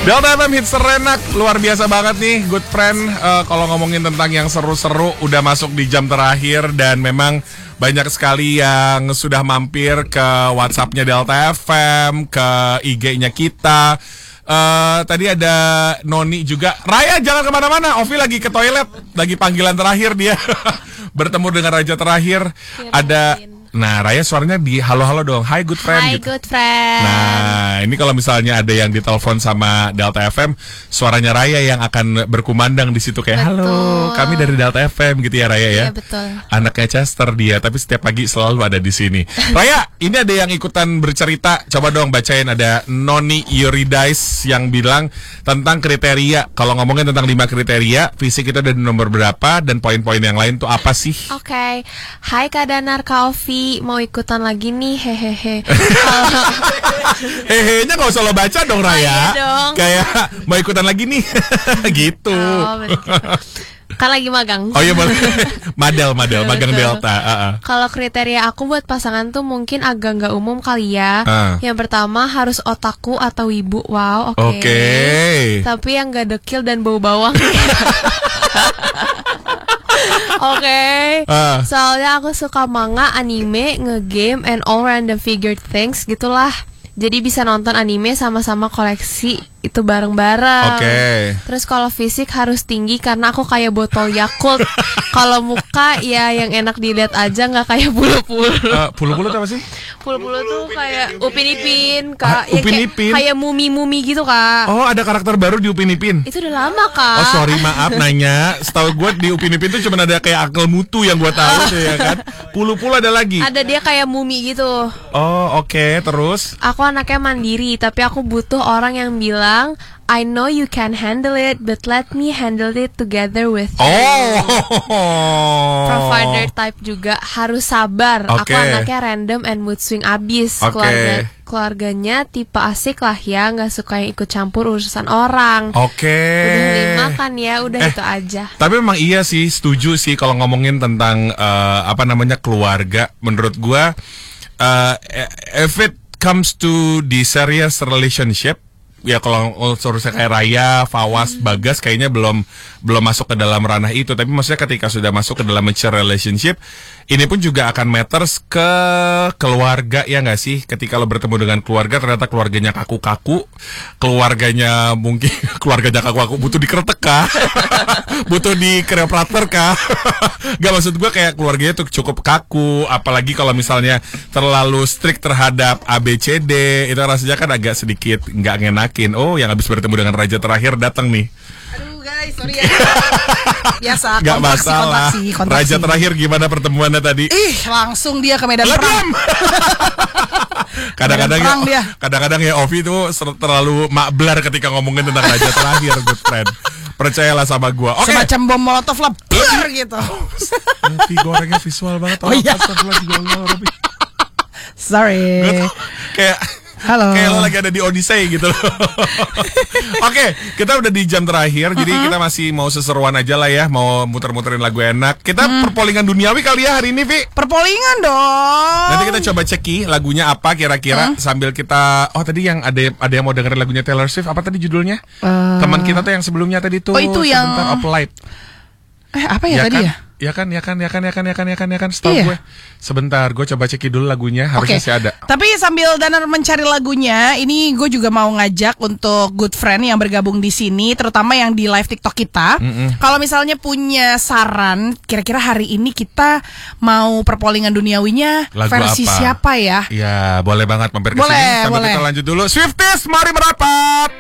Delta FM hits terenak, luar biasa banget nih Good Friend. Kalau ngomongin tentang yang seru-seru, udah masuk di jam terakhir. Dan memang banyak sekali yang sudah mampir ke WhatsApp-nya Delta FM, ke IG-nya kita. Tadi ada Noni juga. Raya jangan kemana-mana, Ovi lagi ke toilet, lagi panggilan terakhir dia. Bertemu dengan raja terakhir. Ada, nah Raya suaranya di halo-halo dong. Hai Good Friend. Hai gitu. Good Friend. Nah ini kalau misalnya ada yang ditelepon sama Delta FM, suaranya Raya yang akan berkumandang di situ kayak Betul. halo, kami dari Delta FM gitu ya Raya ya. Iya betul. Anaknya Chester dia, tapi setiap pagi selalu ada di sini. Raya, ini ada yang ikutan bercerita. Coba dong bacain, ada Noni Yuridais yang bilang tentang kriteria. Kalau ngomongin tentang 5 kriteria, fisik itu ada di nomor berapa dan poin-poin yang lain tuh apa sih? Oke. Hai Kak Danar, Kak Ovi, mau ikutan lagi nih, hehehe. Hehe-nya gak usah lo baca dong Raya. Iya dong. Kayak mau ikutan lagi nih. Gitu. Oh, begitu. Kan lagi magang. Oh iya boleh. Magang Betul. Delta. Kalau kriteria aku buat pasangan tuh mungkin agak nggak umum kali ya. Yang pertama harus otaku atau wibu. Wow, oke. Tapi yang nggak dekil dan bau bawang. Oke. Soalnya aku suka manga, anime, ngegame, and all random figured things gitulah. Jadi bisa nonton anime sama-sama koleksi itu bareng-bareng. Terus kalau fisik harus tinggi karena aku kayak botol Yakult. Kalau muka ya yang enak dilihat aja, nggak kayak bulu-bulu. Bulu-bulu apa sih? Bulu-bulu tuh kayak Upin Ipin, Kak. Ya, Upin Ipin? kayak mumi-mumi gitu, Kak. Oh, ada karakter baru di Upin Ipin? Itu udah lama, Kak. Oh, sorry, maaf nanya. Setahu gue di Upin Ipin tuh cuma ada kayak Uncle Mutu yang gue tahu tuh ya kan. Pulu-pulu ada lagi. Ada dia kayak mumi gitu. Oh, oke. Terus? Aku anaknya mandiri, tapi aku butuh orang yang bilang, I know you can handle it, but let me handle it together with you. Provider type juga, harus sabar. Aku anaknya random and mood swing abis. Keluarganya tipe asik lah ya, nggak suka yang ikut campur urusan orang. Udah 5 kan ya, udah itu aja. Tapi memang iya sih, setuju sih kalau ngomongin tentang keluarga. Menurut gua, if it comes to the serious relationship, ya kalau saya kayak Raya, Fawas, Bagas kayaknya belum masuk ke dalam ranah itu. Tapi maksudnya ketika sudah masuk ke dalam mature relationship, ini pun juga akan matters ke keluarga, ya nggak sih? Ketika lo bertemu dengan keluarga, ternyata keluarganya kaku-kaku, keluarganya mungkin keluarganya kaku-kaku, butuh dikretek kah? Butuh di chiropractor kah? Gak, maksud gue kayak keluarganya tuh cukup kaku, apalagi kalau misalnya terlalu strict terhadap ABCD, itu rasanya kan agak sedikit nggak ngenakin. Oh, yang habis bertemu dengan raja terakhir datang nih. Aduh guys, sorry ya. Biasa, gak masalah. Kontraksi. Raja terakhir gimana pertemuannya tadi? Langsung dia ke medan perang. Kadang-kadang ya Ovi tuh terlalu makblar ketika ngomongin tentang raja terakhir, Good Friend. Percayalah sama gua. Semacam bom molotov lah, gitu. Ovi gorengnya visual banget. Sorry. Kayak halo. Kayak lo lagi ada di Odyssey gitu loh. Oke, kita udah di jam terakhir. Jadi kita masih mau seseruan aja lah ya. Mau muter-muterin lagu enak. Kita perpolingan duniawi kali ya hari ini, Vi. Perpolingan dong. Nanti kita coba ceki lagunya apa kira-kira sambil kita. Oh tadi yang ada yang mau dengerin lagunya Taylor Swift. Apa tadi judulnya? Teman kita tuh yang sebelumnya tadi tuh. Oh itu yang Of Light. Apa ya tadi kan? ya? Ya kan, setahu gue. Sebentar, gue coba ceki dulu lagunya, harusnya sih ada. Tapi sambil Danar mencari lagunya, ini gue juga mau ngajak untuk Good Friend yang bergabung di sini, terutama yang di live TikTok kita. Kalau misalnya punya saran, kira-kira hari ini kita mau perpolingan duniawinya lagu versi apa? Siapa ya? Ya, boleh banget mampir ke sini. Sambil kita lanjut dulu. Swifties, mari merapat.